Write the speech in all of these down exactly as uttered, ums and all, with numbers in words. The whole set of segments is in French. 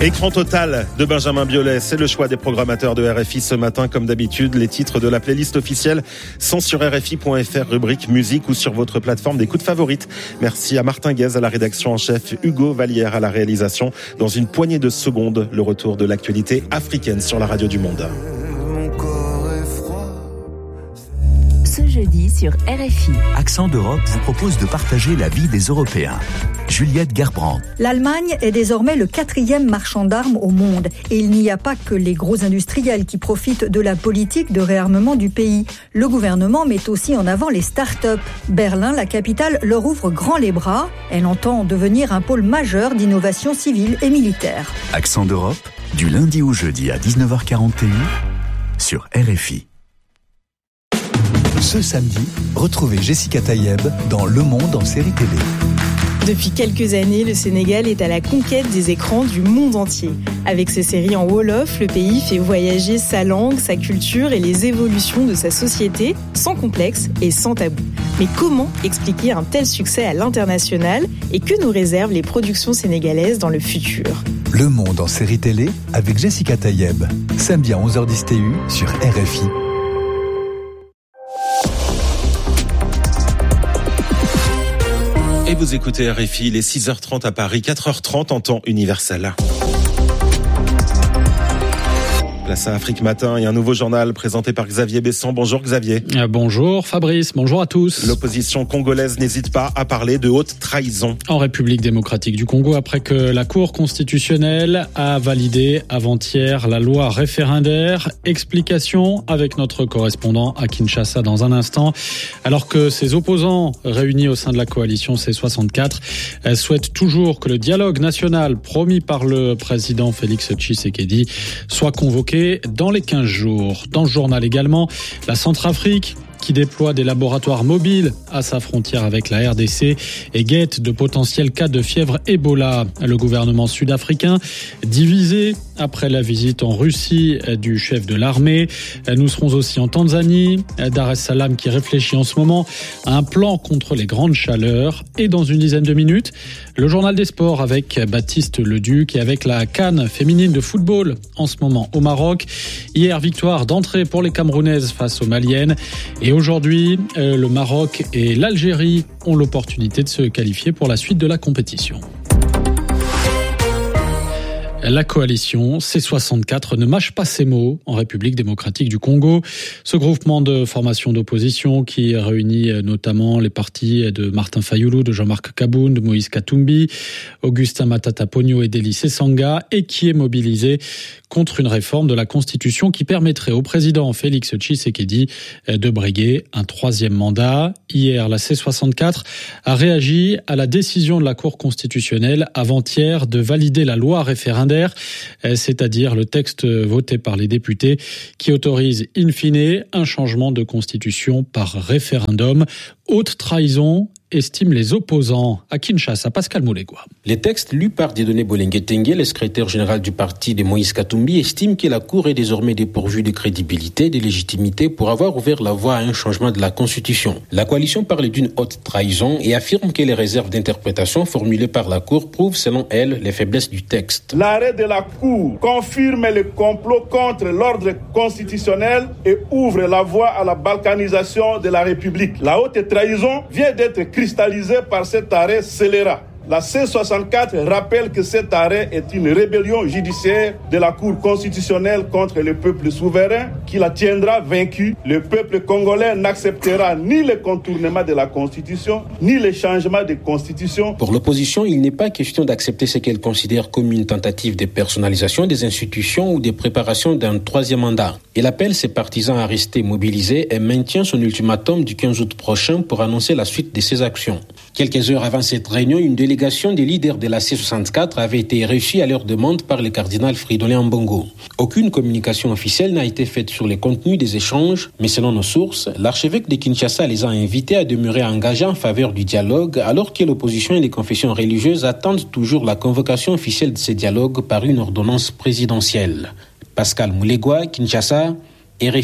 Écran total de Benjamin Biolay, c'est le choix des programmateurs de R F I ce matin. Comme d'habitude, les titres de la playlist officielle sont sur R F I point F R, rubrique musique ou sur votre plateforme d'écoute favorite. Merci à Martin Guez à la rédaction en chef, Hugo Vallière à la réalisation. Dans une poignée de secondes, le retour de l'actualité africaine sur la radio du Monde. Ce jeudi sur R F I. Accent d'Europe vous propose de partager la vie des Européens. Juliette Gerbrandt. L'Allemagne est désormais le quatrième marchand d'armes au monde. Et il n'y a pas que les gros industriels qui profitent de la politique de réarmement du pays. Le gouvernement met aussi en avant les start-up. Berlin, la capitale, leur ouvre grand les bras. Elle entend devenir un pôle majeur d'innovation civile et militaire. Accent d'Europe, du lundi au jeudi à dix-neuf heures quarante et une sur R F I. Ce samedi, retrouvez Jessica Tayeb dans Le Monde en série télé. Depuis quelques années, le Sénégal est à la conquête des écrans du monde entier. Avec ses séries en Wolof, le pays fait voyager sa langue, sa culture et les évolutions de sa société sans complexe et sans tabou. Mais comment expliquer un tel succès à l'international et que nous réservent les productions sénégalaises dans le futur ? Le Monde en série télé avec Jessica Tayeb. Samedi à onze heures dix T U sur R F I. Et vous écoutez R F I, il est six heures trente à Paris, quatre heures trente en temps universel. Place à Afrique Matin et un nouveau journal présenté par Xavier Besson. Bonjour Xavier. Euh, bonjour Fabrice, bonjour à tous. L'opposition congolaise n'hésite pas à parler de haute trahison. En République démocratique du Congo, après que la Cour constitutionnelle a validé avant-hier la loi référendaire. Explication avec notre correspondant à Kinshasa dans un instant. Alors que ses opposants réunis au sein de la coalition C soixante-quatre souhaitent toujours que le dialogue national promis par le président Félix Tshisekedi soit convoqué dans les quinze jours. Dans le journal également, la Centrafrique qui déploie des laboratoires mobiles à sa frontière avec la R D C et guette de potentiels cas de fièvre Ebola. Le gouvernement sud-africain divisé après la visite en Russie du chef de l'armée. Nous serons aussi en Tanzanie, Dar es Salaam qui réfléchit en ce moment à un plan contre les grandes chaleurs. Et dans une dizaine de minutes, le journal des sports avec Baptiste Leduc et avec la CAN féminine de football en ce moment au Maroc. Hier, victoire d'entrée pour les Camerounaises face aux Maliennes. Et aujourd'hui, euh, le Maroc et l'Algérie ont l'opportunité de se qualifier pour la suite de la compétition. La coalition C soixante-quatre ne mâche pas ses mots en République démocratique du Congo. Ce groupement de formation d'opposition qui réunit notamment les partis de Martin Fayulu, de Jean-Marc Kaboun, de Moïse Katumbi, Augustin Matata Ponyo et Délice Sanga et qui est mobilisé contre une réforme de la Constitution qui permettrait au président Félix Tshisekedi de briguer un troisième mandat. Hier, la C soixante-quatre a réagi à la décision de la Cour constitutionnelle avant-hier de valider la loi référendaire, c'est-à-dire le texte voté par les députés qui autorise in fine un changement de constitution par référendum. Haute trahison, estiment les opposants. À Kinshasa, Pascal Moulegua. Les textes lus par Dieudonné Bolenge-Tengue, le secrétaire général du parti de Moïse Katumbi, estime que la Cour est désormais dépourvue de crédibilité et de légitimité pour avoir ouvert la voie à un changement de la Constitution. La coalition parle d'une haute trahison et affirme que les réserves d'interprétation formulées par la Cour prouvent, selon elle, les faiblesses du texte. L'arrêt de la Cour confirme le complot contre l'ordre constitutionnel et ouvre la voie à la balkanisation de la République. La haute trahison vient d'être cristallisée par cet arrêt scélérat. La C soixante-quatre rappelle que cet arrêt est une rébellion judiciaire de la Cour constitutionnelle contre le peuple souverain qui la tiendra vaincue. Le peuple congolais n'acceptera ni le contournement de la Constitution, ni le changement de Constitution. Pour l'opposition, il n'est pas question d'accepter ce qu'elle considère comme une tentative de personnalisation des institutions ou de préparation d'un troisième mandat. Elle appelle ses partisans à rester mobilisés et maintient son ultimatum du quinze août prochain pour annoncer la suite de ses actions. Quelques heures avant cette réunion, une délégation des leaders de la C soixante-quatre avait été reçue à leur demande par le cardinal Fridolin Ambongo. Aucune communication officielle n'a été faite sur les contenus des échanges, mais selon nos sources, l'archevêque de Kinshasa les a invités à demeurer engagés en faveur du dialogue, alors que l'opposition et les confessions religieuses attendent toujours la convocation officielle de ces dialogues par une ordonnance présidentielle. Pascal Moulegua, Kinshasa, R F I.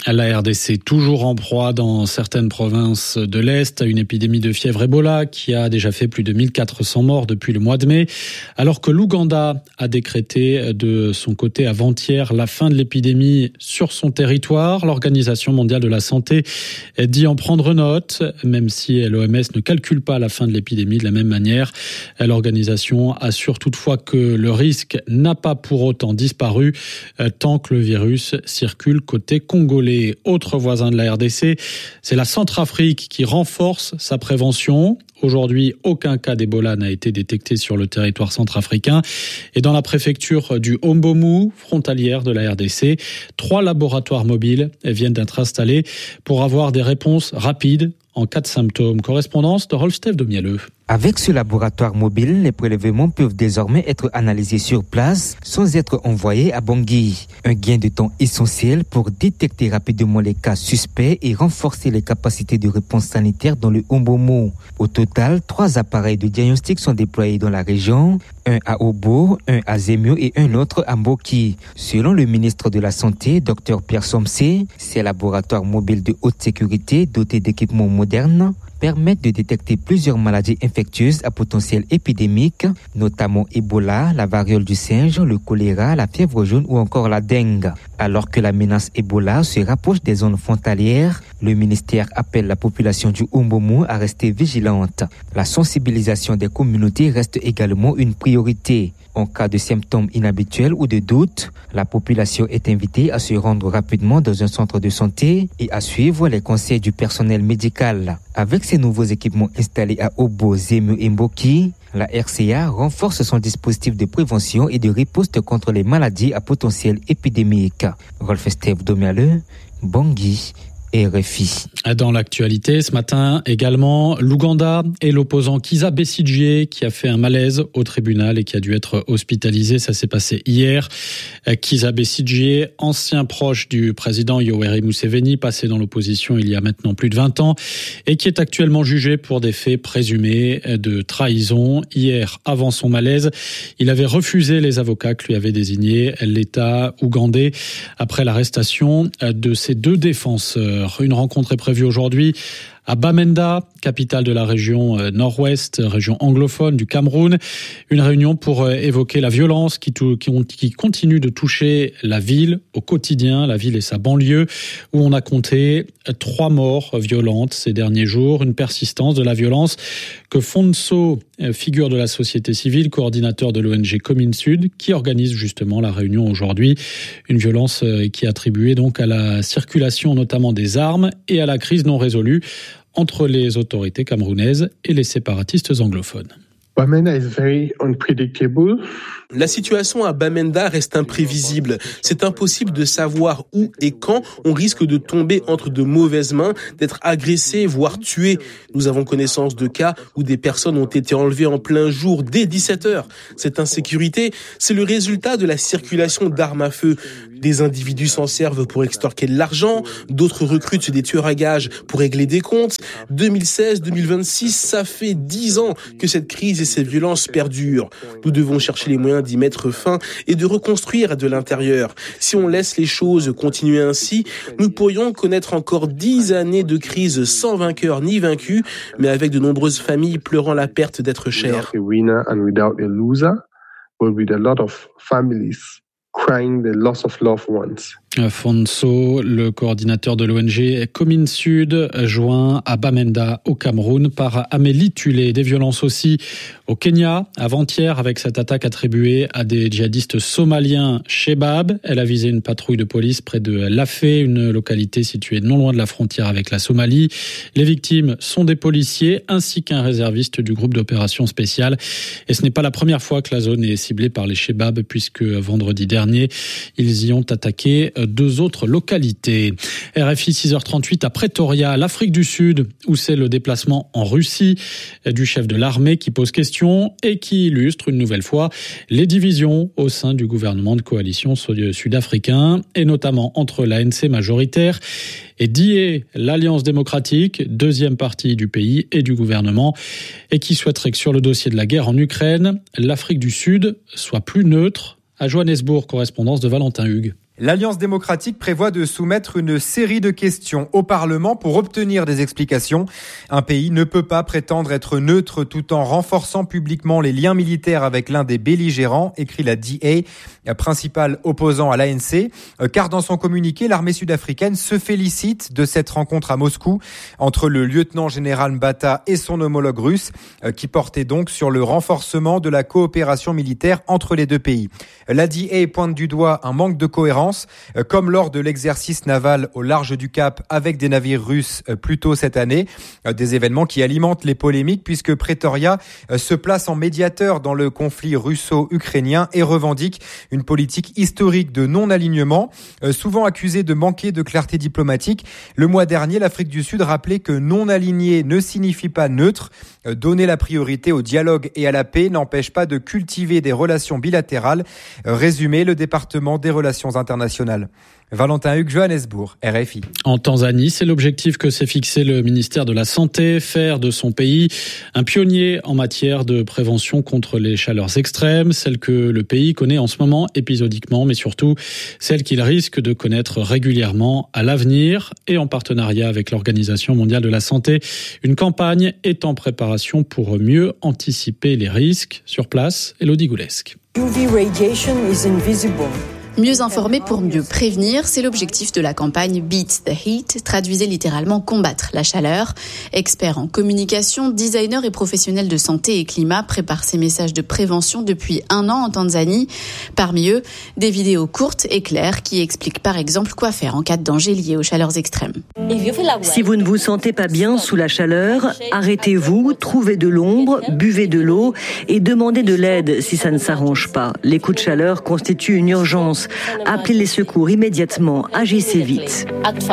La R D C toujours en proie dans certaines provinces de l'Est à une épidémie de fièvre Ebola qui a déjà fait plus de mille quatre cents morts depuis le mois de mai, alors que l'Ouganda a décrété de son côté avant-hier la fin de l'épidémie sur son territoire. L'Organisation mondiale de la santé dit en prendre note, même si l'O M S ne calcule pas la fin de l'épidémie de la même manière. L'organisation assure toutefois que le risque n'a pas pour autant disparu tant que le virus circule côté congolais. Autre voisin de la R D C, c'est la Centrafrique qui renforce sa prévention. Aujourd'hui, aucun cas d'Ebola n'a été détecté sur le territoire centrafricain. Et dans la préfecture du Hombomu, frontalière de la R D C, trois laboratoires mobiles viennent d'être installés pour avoir des réponses rapides en cas de symptômes. Correspondance de Rolf-Steve Domielleux. Avec ce laboratoire mobile, les prélèvements peuvent désormais être analysés sur place sans être envoyés à Bangui. Un gain de temps essentiel pour détecter rapidement les cas suspects et renforcer les capacités de réponse sanitaire dans le Hombomu. Au total, trois appareils de diagnostic sont déployés dans la région, un à Obo, un à Zemio et un autre à Mboki. Selon le ministre de la Santé, Dr Pierre Somsé, ces laboratoires mobiles de haute sécurité dotés d'équipements modernes permettent de détecter plusieurs maladies infectieuses à potentiel épidémique, notamment Ebola, la variole du singe, le choléra, la fièvre jaune ou encore la dengue. Alors que la menace Ebola se rapproche des zones frontalières, le ministère appelle la population du Hombomu à rester vigilante. La sensibilisation des communautés reste également une priorité. En cas de symptômes inhabituels ou de doute, la population est invitée à se rendre rapidement dans un centre de santé et à suivre les conseils du personnel médical. Avec ces nouveaux équipements installés à Obo, Zemio et Mboki, la R C A renforce son dispositif de prévention et de riposte contre les maladies à potentiel épidémique. Rolf-Steve Domielleux, Bangui, R F I. Dans l'actualité, ce matin également, l'Ouganda et l'opposant Kizza Besigye qui a fait un malaise au tribunal et qui a dû être hospitalisé. Ça s'est passé hier. Kizza Besigye, ancien proche du président Yoweri Museveni, passé dans l'opposition il y a maintenant plus de vingt ans et qui est actuellement jugé pour des faits présumés de trahison. Hier, avant son malaise, il avait refusé les avocats que lui avait désignés l'État ougandais après l'arrestation de ses deux défenseurs. Une rencontre est prévue aujourd'hui à Bamenda, capitale de la région nord-ouest, région anglophone du Cameroun. Une réunion pour évoquer la violence qui, tou- qui, ont, qui continue de toucher la ville au quotidien, la ville et sa banlieue, où on a compté trois morts violentes ces derniers jours. Une persistance de la violence que Fonso, figure de la société civile, coordinateur de l'O N G Commune Sud, qui organise justement la réunion aujourd'hui. Une violence qui est attribuée donc à la circulation notamment des armes et à la crise non résolue entre les autorités camerounaises et les séparatistes anglophones. Bamenda is very unpredictable. La situation à Bamenda reste imprévisible. C'est impossible de savoir où et quand on risque de tomber entre de mauvaises mains, d'être agressé, voire tué. Nous avons connaissance de cas où des personnes ont été enlevées en plein jour dès dix-sept heures. Cette insécurité, c'est le résultat de la circulation d'armes à feu. Des individus s'en servent pour extorquer de l'argent, d'autres recrutent des tueurs à gages pour régler des comptes. deux mille seize deux mille vingt-six, ça fait dix ans que cette crise et ces violences perdurent. Nous devons chercher les moyens d'y mettre fin et de reconstruire de l'intérieur. Si on laisse les choses continuer ainsi, nous pourrions connaître encore dix années de crise sans vainqueur ni vaincu, mais avec de nombreuses familles pleurant la perte d'être chères. Crying the loss of loved ones. Fonso, le coordinateur de l'O N G Commune Sud, joint à Bamenda au Cameroun par Amélie Tulé. Des violences aussi au Kenya, avant-hier, avec cette attaque attribuée à des djihadistes somaliens Shebab. Elle a visé une patrouille de police près de Lafé, une localité située non loin de la frontière avec la Somalie. Les victimes sont des policiers ainsi qu'un réserviste du groupe d'opération spéciale. Et ce n'est pas la première fois que la zone est ciblée par les Shebab, puisque vendredi dernier, ils y ont attaqué deux autres localités. R F I six heures trente-huit à Pretoria, l'Afrique du Sud, où c'est le déplacement en Russie du chef de l'armée qui pose question et qui illustre une nouvelle fois les divisions au sein du gouvernement de coalition sud-africain et notamment entre l'A N C majoritaire et D I E, l'Alliance démocratique, deuxième partie du pays et du gouvernement, et qui souhaiterait que sur le dossier de la guerre en Ukraine, l'Afrique du Sud soit plus neutre. À Johannesburg, correspondance de Valentin Hugues. L'Alliance démocratique prévoit de soumettre une série de questions au Parlement pour obtenir des explications. Un pays ne peut pas prétendre être neutre tout en renforçant publiquement les liens militaires avec l'un des belligérants, écrit la D A, principal opposant à l'A N C, car dans son communiqué, l'armée sud-africaine se félicite de cette rencontre à Moscou entre le lieutenant général Mbata et son homologue russe, qui portait donc sur le renforcement de la coopération militaire entre les deux pays. La D A pointe du doigt un manque de cohérence, comme lors de l'exercice naval au large du Cap avec des navires russes plus tôt cette année. Des événements qui alimentent les polémiques puisque Pretoria se place en médiateur dans le conflit russo-ukrainien et revendique une politique historique de non-alignement, souvent accusée de manquer de clarté diplomatique. Le mois dernier, l'Afrique du Sud rappelait que non-aligné ne signifie pas neutre. Donner la priorité au dialogue et à la paix n'empêche pas de cultiver des relations bilatérales. Résumé, le département des relations internationales. Valentin Hugues, Johannesburg, R F I. En Tanzanie, c'est l'objectif que s'est fixé le ministère de la Santé, faire de son pays un pionnier en matière de prévention contre les chaleurs extrêmes, celles que le pays connaît en ce moment épisodiquement, mais surtout celles qu'il risque de connaître régulièrement à l'avenir. Et en partenariat avec l'Organisation mondiale de la santé, une campagne est en préparation pour mieux anticiper les risques. Sur place, Elodie Goulesque. U V radiation is invisible. Mieux informer pour mieux prévenir, c'est l'objectif de la campagne Beat the Heat, traduisez littéralement combattre la chaleur. Experts en communication, designers et professionnels de santé et climat préparent ces messages de prévention depuis un an en Tanzanie. Parmi eux, des vidéos courtes et claires qui expliquent par exemple quoi faire en cas de danger lié aux chaleurs extrêmes. Si vous ne vous sentez pas bien sous la chaleur, arrêtez-vous, trouvez de l'ombre, buvez de l'eau et demandez de l'aide si ça ne s'arrange pas. Les coups de chaleur constituent une urgence. Appelez les secours immédiatement, agissez vite.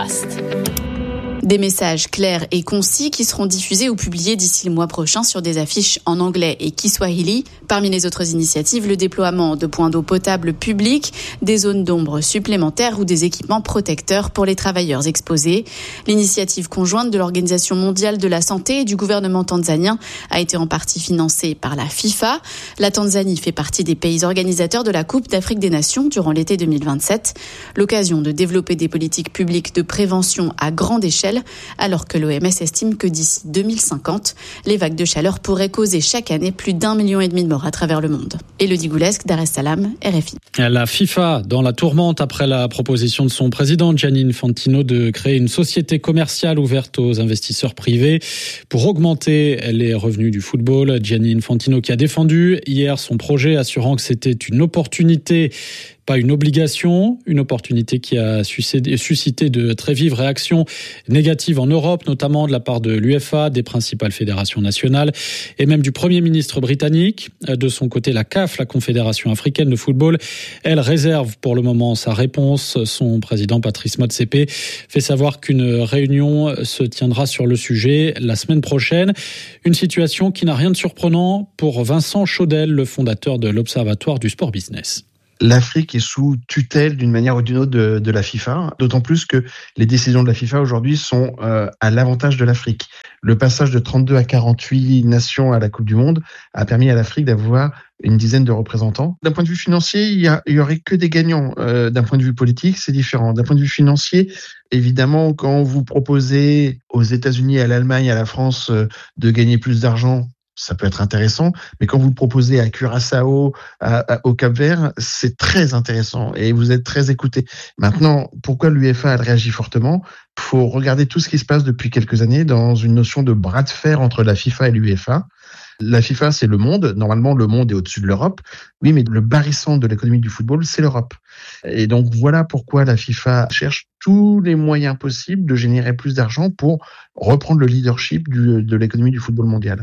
Des messages clairs et concis qui seront diffusés ou publiés d'ici le mois prochain sur des affiches en anglais et kiswahili. Parmi les autres initiatives, le déploiement de points d'eau potable publics, des zones d'ombre supplémentaires ou des équipements protecteurs pour les travailleurs exposés. L'initiative conjointe de l'Organisation mondiale de la santé et du gouvernement tanzanien a été en partie financée par la FIFA. La Tanzanie fait partie des pays organisateurs de la Coupe d'Afrique des Nations durant l'été deux mille vingt-sept. L'occasion de développer des politiques publiques de prévention à grande échelle, alors que l'O M S estime que d'ici deux mille cinquante, les vagues de chaleur pourraient causer chaque année plus d'un million et demi de morts à travers le monde. Elodie Goulesque, Dar es Salaam, R F I. La FIFA dans la tourmente après la proposition de son président Gianni Infantino de créer une société commerciale ouverte aux investisseurs privés pour augmenter les revenus du football. Gianni Infantino qui a défendu hier son projet, assurant que c'était une opportunité, pas une obligation, une opportunité qui a suscité de très vives réactions négatives en Europe, notamment de la part de l'U F A, des principales fédérations nationales et même du Premier ministre britannique. De son côté, la C A F, la Confédération africaine de football, elle réserve pour le moment sa réponse. Son président Patrice Motsepe fait savoir qu'une réunion se tiendra sur le sujet la semaine prochaine. Une situation qui n'a rien de surprenant pour Vincent Chaudel, le fondateur de l'Observatoire du sport business. L'Afrique est sous tutelle d'une manière ou d'une autre de, de la FIFA, d'autant plus que les décisions de la FIFA aujourd'hui sont euh, à l'avantage de l'Afrique. Le passage de trente-deux à quarante-huit nations à la Coupe du Monde a permis à l'Afrique d'avoir une dizaine de représentants. D'un point de vue financier, il y, a, il y aurait que des gagnants. Euh, d'un point de vue politique, c'est différent. D'un point de vue financier, évidemment, quand vous proposez aux États-Unis, à l'Allemagne, à la France euh, de gagner plus d'argent, ça peut être intéressant, mais quand vous le proposez à Curaçao, à, à, au Cap-Vert, c'est très intéressant et vous êtes très écouté. Maintenant, pourquoi l'U F A elle réagit fortement ? Il faut regarder tout ce qui se passe depuis quelques années dans une notion de bras de fer entre la FIFA et l'U F A. La FIFA, c'est le monde. Normalement, le monde est au-dessus de l'Europe. Oui, mais le barycentre de l'économie du football, c'est l'Europe. Et donc, voilà pourquoi la FIFA cherche tous les moyens possibles de générer plus d'argent pour reprendre le leadership du, de l'économie du football mondial.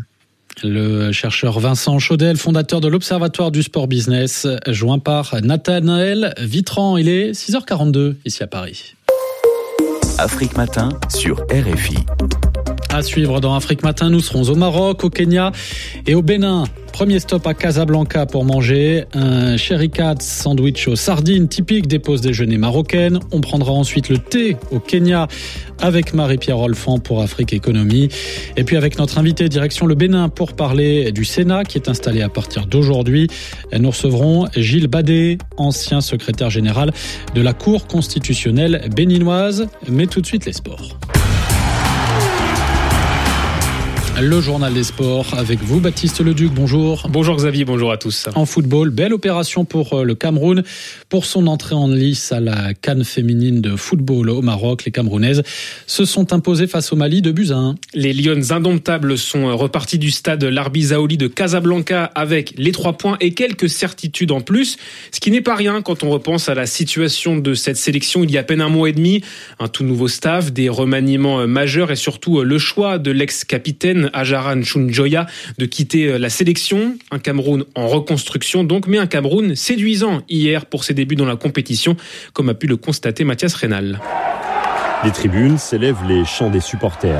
Le chercheur Vincent Chaudel, fondateur de l'Observatoire du sport business, joint par Nathanaël Vitran. Il est six heures quarante-deux ici à Paris. Afrique Matin sur R F I. À suivre dans Afrique Matin, nous serons au Maroc, au Kenya et au Bénin. Premier stop à Casablanca pour manger un sherikats sandwich aux sardines typique des pauses déjeuner marocaines. On prendra ensuite le thé au Kenya avec Marie-Pierre Olfan pour Afrique Économie. Et puis avec notre invité direction le Bénin pour parler du Sénat qui est installé à partir d'aujourd'hui. Nous recevrons Gilles Badé, ancien secrétaire général de la Cour constitutionnelle béninoise. Mais tout de suite les sports. Le journal des sports avec vous, Baptiste Leduc, bonjour. Bonjour Xavier, bonjour à tous. En football, belle opération pour le Cameroun. Pour son entrée en lice à la CAN féminine de football au Maroc, les Camerounaises se sont imposées face au Mali de buts à un. Les Lionnes indomptables sont reparties du stade Larbi Zaouli de Casablanca avec les trois points et quelques certitudes en plus. Ce qui n'est pas rien quand on repense à la situation de cette sélection il y a à peine un mois et demi. Un tout nouveau staff, des remaniements majeurs et surtout le choix de l'ex-capitaine Ajaran Chunjoya de quitter la sélection. Un Cameroun en reconstruction donc, mais un Cameroun séduisant hier pour ses débuts dans la compétition, comme a pu le constater Mathias Reynal. Les tribunes s'élèvent les chants des supporters.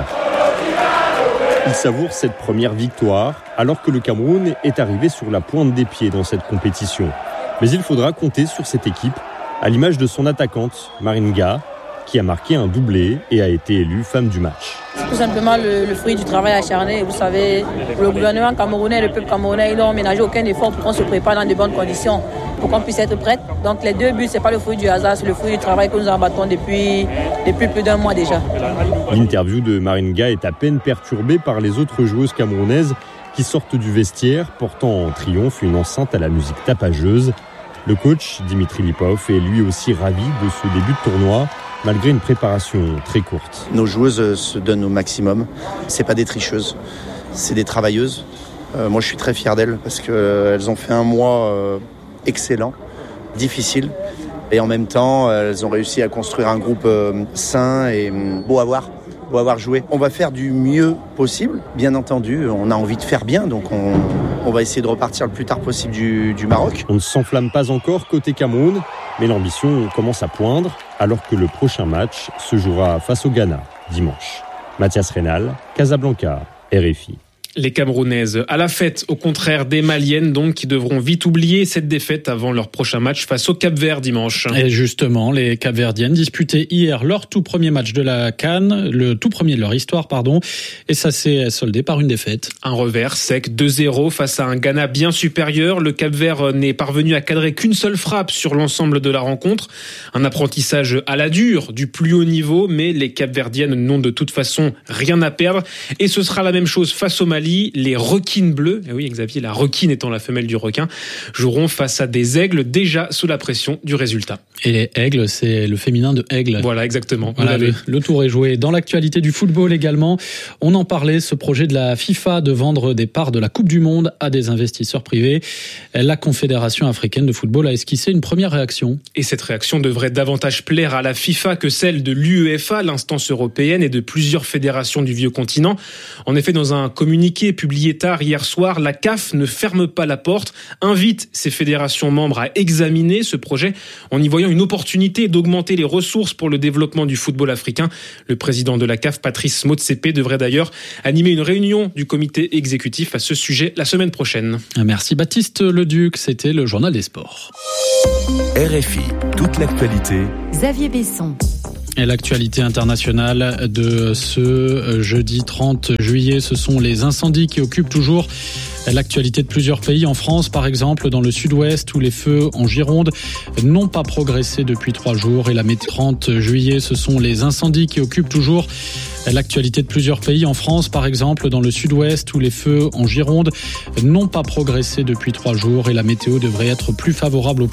Ils savourent cette première victoire alors que le Cameroun est arrivé sur la pointe des pieds dans cette compétition. Mais il faudra compter sur cette équipe, à l'image de son attaquante, Maringa, qui a marqué un doublé et a été élue femme du match. C'est tout simplement le, le fruit du travail acharné. Vous savez, le gouvernement camerounais, le peuple camerounais, ils n'ont ménagé aucun effort pour qu'on se prépare dans de bonnes conditions, pour qu'on puisse être prête. Donc les deux buts, ce n'est pas le fruit du hasard, c'est le fruit du travail que nous abattons depuis, depuis plus d'un mois déjà. L'interview de Maringa est à peine perturbée par les autres joueuses camerounaises qui sortent du vestiaire, portant en triomphe une enceinte à la musique tapageuse. Le coach, Dimitri Lipov, est lui aussi ravi de ce début de tournoi, malgré une préparation très courte. Nos joueuses se donnent au maximum. C'est pas des tricheuses, c'est des travailleuses. Euh, moi, je suis très fier d'elles parce qu'elles euh, ont fait un mois euh, excellent, difficile. Et en même temps, elles ont réussi à construire un groupe euh, sain et euh, beau à voir. Beau avoir joué. On va faire du mieux possible, bien entendu. On a envie de faire bien, donc on, on va essayer de repartir le plus tard possible du, du Maroc. On ne s'enflamme pas encore côté Cameroun, mais l'ambition commence à poindre, alors que le prochain match se jouera face au Ghana, dimanche. Mathias Reynal, Casablanca, R F I. Les Camerounaises à la fête, au contraire des Maliennes donc, qui devront vite oublier cette défaite avant leur prochain match face au Cap-Vert dimanche. Et justement, les Cap-Verdiennes disputaient hier leur tout premier match de la CAN, le tout premier de leur histoire, pardon, et ça s'est soldé par une défaite. Un revers sec, deux zéro face à un Ghana bien supérieur. Le Cap-Vert n'est parvenu à cadrer qu'une seule frappe sur l'ensemble de la rencontre. Un apprentissage à la dure, du plus haut niveau, mais les Cap-Verdiennes n'ont de toute façon rien à perdre. Et ce sera la même chose face au Mali. Les requines bleues, et oui Xavier, la requine étant la femelle du requin, joueront face à des aigles déjà sous la pression du résultat. Et les aigles, c'est le féminin de aigle. Voilà, exactement. Voilà, le, le tour est joué. Dans l'actualité du football également, on en parlait, ce projet de la FIFA de vendre des parts de la Coupe du Monde à des investisseurs privés. La Confédération africaine de football a esquissé une première réaction. Et cette réaction devrait davantage plaire à la FIFA que celle de l'U E F A, l'instance européenne, et de plusieurs fédérations du vieux continent. En effet, dans un communiqué publié tard hier soir, la C A F ne ferme pas la porte, invite ses fédérations membres à examiner ce projet en y voyant une opportunité d'augmenter les ressources pour le développement du football africain. Le président de la C A F, Patrice Motsepe, devrait d'ailleurs animer une réunion du comité exécutif à ce sujet la semaine prochaine. Merci Baptiste Leduc, c'était le journal des sports. R F I, toute l'actualité. Xavier Besson. Et l'actualité internationale de ce jeudi trente juillet, ce sont les incendies qui occupent toujours l'actualité de plusieurs pays. En France, par exemple, dans le sud-ouest, où les feux en Gironde n'ont pas progressé depuis trois jours. Et la météo trente juillet, ce sont les incendies qui occupent toujours l'actualité de plusieurs pays. En France, par exemple, dans le sud-ouest, où les feux en Gironde n'ont pas progressé depuis trois jours. Et la météo devrait être plus favorable aux